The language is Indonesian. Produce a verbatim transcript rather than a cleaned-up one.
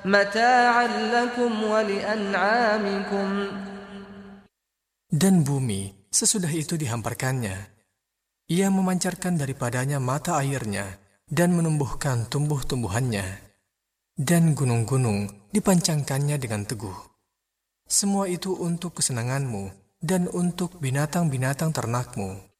متاعا لكم ولأنعامكم. Dan bumi sesudah itu dihamparkannya. Ia memancarkan daripadanya mata airnya dan menumbuhkan tumbuh-tumbuhannya. Dan gunung-gunung dipancangkannya dengan teguh. Semua itu untuk kesenanganmu dan untuk binatang-binatang ternakmu.